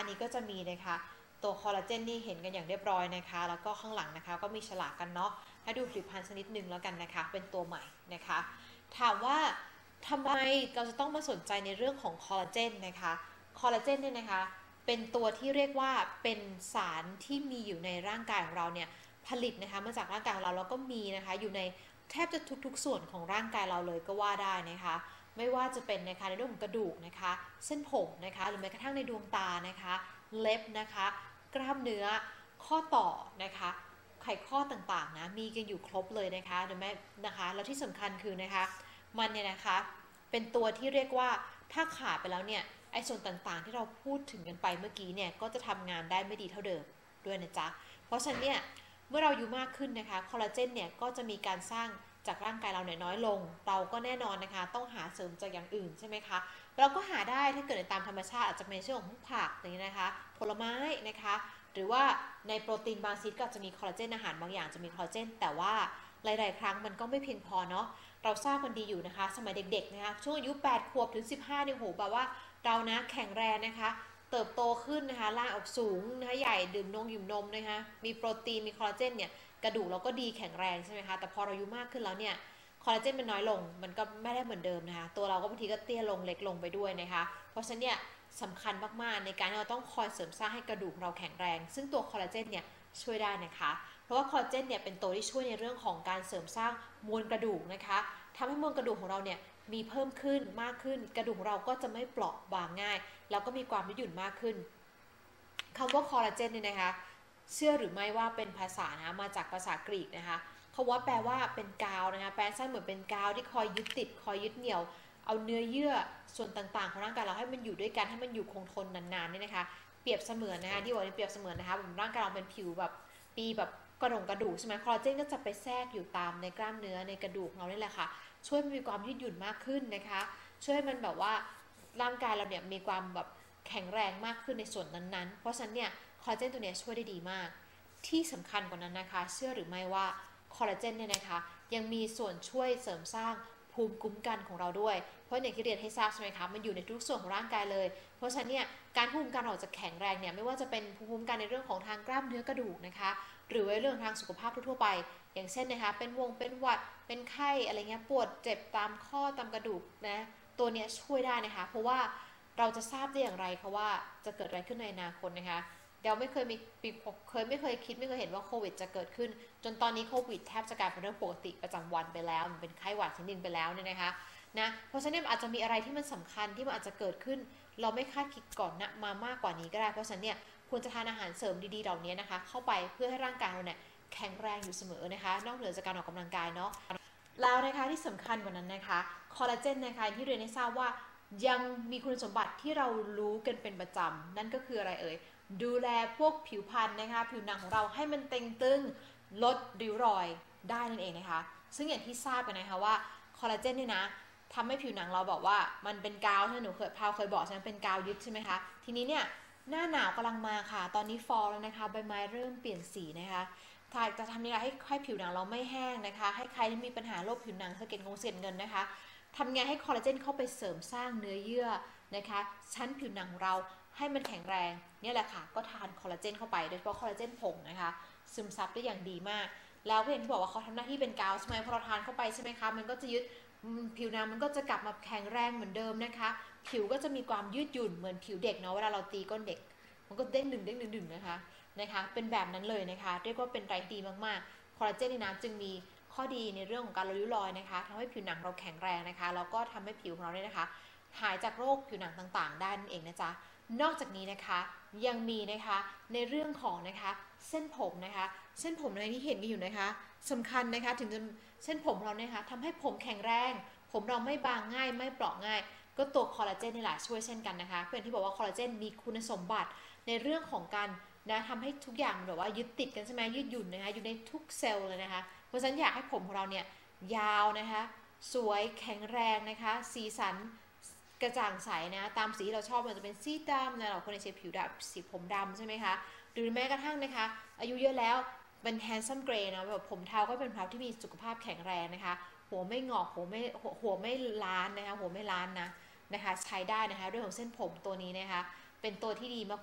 อันนี้ก็จะมีนะคะตัวคอลลาเจนนี่เห็นกันอย่างเรียบร้อยนะคะแล้วก็ข้างหลังนะคะก็มีฉลากกันเนาะให้ดูผลิตภัณฑ์ชนิดหนึ่งแล้วกันนะคะเป็นตัวใหม่นะคะถามว่าทำไมเราจะต้องมาสนใจในเรื่องของคอลลาเจนนะคะคอลลาเจนเนี่ยนะคะเป็นตัวที่เรียกว่าเป็นสารที่มีอยู่ในร่างกายของเราเนี่ยผลิตนะคะมาจากร่างกายของเราแล้วก็มีนะคะอยู่ในแทบจะทุกๆส่วนของร่างกายเราเลยก็ว่าได้นะคะไม่ว่าจะเป็นนะคะในเรื่องของกระดูกนะคะเส้นผมนะคะหรือแม้กระทั่งในดวงตานะคะเล็บนะคะกล้ามเนื้อข้อต่อนะคะไขข้อต่างๆนะมีกันอยู่ครบเลยนะคะหรือแม้นะคะแล้วที่สำคัญคือนะคะมันเนี่ยนะคะเป็นตัวที่เรียกว่าถ้าขาดไปแล้วเนี่ยไอ้ส่วนต่างๆที่เราพูดถึงกันไปเมื่อกี้เนี่ยก็จะทำงานได้ไม่ดีเท่าเดิมด้วยนะจ๊ะเพราะฉะนั้นเนี่ยเมื่อเราอายุมากขึ้นนะคะคอลลาเจนเนี่ยก็จะมีการสร้างจากร่างกายเราเนี่ยน้อยลงเราก็แน่นอนนะคะต้องหาเสริมจากอย่างอื่นใช่ไหมคะเราก็หาได้ถ้าเกิดในตามธรรมชาติอาจจะเป็นเรื่องของผักอย่างนี้นะคะผลไม้นะคะหรือว่าในโปรตีนบางชนิดก็จะมีคอลลาเจนอาหารบางอย่างจะมีคอลลาเจนแต่ว่าหลายๆครั้งมันก็ไม่เพียงพอเนาะเราทราบกันดีอยู่นะคะสมัยเด็กๆนะคะช่วงอายุ8ขวบถึง15เนี่ยโหแบบว่าเรานะแข็งแรงนะคะเติบโตขึ้นนะคะร่างออกสูงนะคะใหญ่ดื่มนมนะคะมีโปรตีนมีคอลลาเจนเนี่ยกระดูกเราก็ดีแข็งแรงใช่ไหมคะแต่พอเราอายุมากขึ้นแล้วเนี่ยคอลลาเจนมันน้อยลงมันก็ไม่ได้เหมือนเดิมนะคะตัวเราก็บางทีก็เตี้ยลงเล็กลงไปด้วยนะคะเพราะฉะนั้นเนี่ยสำคัญมากๆในการที่เราต้องคอยเสริมสร้างให้กระดูกเราแข็งแรงซึ่งตัวคอลลาเจนเนี่ยช่วยได้นะคะเพราะว่าคอลลาเจนเนี่ยเป็นตัวที่ช่วยในเรื่องของการเสริมสร้างมวลกระดูกนะคะทำให้มวลกระดูกของเราเนี่ยมีเพิ่มขึ้นมากขึ้นกระดูกของเราก็จะไม่เปราะบางง่ายแล้วก็มีความยืดหยุ่นมากขึ้นคำว่าคอลลาเจนเนี่ยนะคะเชื่อหรือไม่ว่าเป็นภาษานะมาจากภาษากรีกนะคะคำว่าแปลว่าเป็นกาวนะคะแปลสั้นเหมือนเป็นกาวที่คอยยึดติดคอยยึดเหนี่ยวเอาเนื้อเยื่อส่วนต่างๆของร่างกายเราให้มันอยู่ด้วยกันให้มันอยู่คงทนนานๆเนี่ยนะคะเปรียบเสมือนนะคะที่บอกเปรียบเสมือนนะคะร่างกายเราเป็นผิวแบบปีแบบกระดูกใช่ไหมคอลลาเจนก็จะไปแทรกอยู่ตามในกล้ามเนื้อในกระดูกเรานี่แหละค่ะช่วยมันมีความยืดหยุ่นมากขึ้นนะคะช่วยให้มันแบบว่าร่างกายเราเนี่ยมีความแบบแข็งแรงมากขึ้นในส่วนนั้นๆเพราะฉะนั้นเนี่ยคอลลาเจนตัวนี้ช่วยได้ดีมากที่สำคัญกว่านั้นนะคะเชื่อหรือไม่ว่าคอลลาเจนเนี่ยนะคะยังมีส่วนช่วยเสริมสร้างภูมิคุ้มกันของเราด้วยเพราะอย่างที่เรียนให้ทราบใช่ไหมคะมันอยู่ในทุกส่วนของร่างกายเลยเพราะฉะนั้นเนี่ยการภูมิคุ้มกันเราจะแข็งแรงเนี่ยไม่ว่าจะเป็นภูมิคุ้มกันในเรื่องของทางกล้ามเนื้อกระดูกนะคะหรือเรื่องทางสุขภาพทั่วไปอย่างเช่นนะคะเป็นหวัดเป็นไข้อะไรเงี้ยปวดเจ็บตามข้อตามกระดูกนะตัวเนี้ยช่วยได้นะคะเพราะว่าเราจะทราบได้อย่างไรคะว่าจะเกิดอะไรขึ้นในอนาคตนะคะเราไม่เคยมีไม่เคยคิดไม่เคยเห็นว่าโควิดจะเกิดขึ้นจนตอนนี้โควิดแทบจะกลายเป็นเรื่องปกติประจำวันไปแล้วมันเป็นไข้หวัดชนิดไปแล้วเนี่ยนะคะนะเพราะฉะนั้นอาจจะมีอะไรที่มันสำคัญที่มันอาจจะเกิดขึ้นเราไม่คาดคิดก่อนนะมามากกว่านี้ก็ได้เพราะฉะนั้นเนี่ยควรจะทานอาหารเสริมดีๆเหล่านี้นะคะเข้าไปเพื่อให้ร่างกายเราเนี่ยแข็งแรงอยู่เสมอนะคะนอกเหนือจากการออกกำลังกายเนาะแล้วนะคะที่สำคัญกว่านั้นนะคะคอลลาเจนนะคะที่เรียนให้ทราบว่ายังมีคุณสมบัติที่เรารู้กันเป็นประจำนั่นก็คืออะไรเอ่ยดูแลพวกผิวพรรณนะคะผิวหนังของเราให้มันเต่งตึงลดริ้วรอยได้นั่นเองนะคะซึ่งอย่างที่ทราบกันนะคะว่าคอลลาเจนเนี่ยนะทำให้ผิวหนังเราบอกว่ามันเป็นกาวที่หนูเคยบอกใช่ไหมเป็นกาวยึดใช่ไหมคะทีนี้เนี่ยหน้าหนาวกำลังมาค่ะตอนนี้ฟอลแล้วนะคะใบไม้เริ่มเปลี่ยนสีนะคะถ้าจะทำยังไงให้ผิวหนังเราไม่แห้งนะคะให้ใครที่มีปัญหาโรคผิวหนังสะเก็ดเงินนะคะทำไงให้คอลลาเจนเข้าไปเสริมสร้างเนื้อเยื่อนะคะชั้นผิวหนังของเราให้มันแข็งแรงเนี่ยแหละค่ะก็ทานคอลลาเจนเข้าไปโดยเฉพาะคอลลาเจนผงนะคะซึมซับได้อย่างดีมากแล้วก็อย่างที่บอกว่าเขาทำหน้าที่เป็นกาวใช่ไหมพอเราทานเข้าไปใช่ไหมคะมันก็จะยึดผิวหนังมันก็จะกลับมาแข็งแรงเหมือนเดิมนะคะผิวก็จะมีความยืดหยุ่นเหมือนผิวเด็กเนาะเวลาเราตีก้นเด็กมันก็เด้งดึงนะคะเป็นแบบนั้นเลยนะคะเรียกว่าเป็นไรดีมากๆคอลลาเจนในน้ำจึงมีข้อดีในเรื่องของการลดริ้วรอยนะคะทำให้ผิวหนังเราแข็งแรงนะคะแล้วก็ทำให้ผิวของเราเนี่ยนะคะหายจากโรคผิวหนังต่างๆได้นั่นเองนะจ๊ะนอกจากนี้นะคะยังมีนะคะในเรื่องของนะคะเส้นผมนะคะเส้นผมในที่เห็นกันอยู่นะคะสำคัญนะคะถึงจะเส้นผมเราเนี่ยค่ะทำให้ผมแข็งแรงผมเราไม่บางง่ายไม่เปราะง่ายก็ตัวคอลลาเจนนี่แหละช่วยเช่นกันนะคะเพื่อนที่บอกว่าคอลลาเจนมีคุณสมบัติในเรื่องของการนะทำให้ทุกอย่างแบบว่ายึดติดกันใช่ไหมยืดหยุ่นนะคะอยู่ในทุกเซลล์เลยนะคะเพราะฉะนั้นอยากให้ผมของเราเนี่ยยาวนะคะสวยแข็งแรงนะคะสีสันกระจ่างใสนะตามสีที่เราชอบมันจะเป็นสีดำนะเราคนในเชฟผิวดำสีผมดำใช่ไหมคะหรือแม้กระทั่งนะคะอายุเยอะแล้วเป็นแฮนซัมเกรย์นะแบบผมเทาก็เป็นผมที่มีสุขภาพแข็งแรงนะคะหัวไม่งอกหัวไม่ล้านนะคะหัวไม่ล้านนะคะใช้ได้นะคะเรื่องของเส้นผมตัวนี้นะคะเป็นตัวที่ดี